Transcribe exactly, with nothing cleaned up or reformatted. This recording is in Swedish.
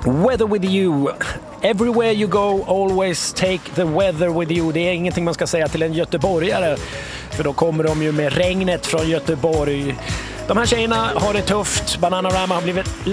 Weather with you. Everywhere you go, always take the weather with you. Det är ingenting man ska säga till en göteborgare, för då kommer de ju med regnet från Göteborg. De här tjejerna har det tufft. Bananarama har blivit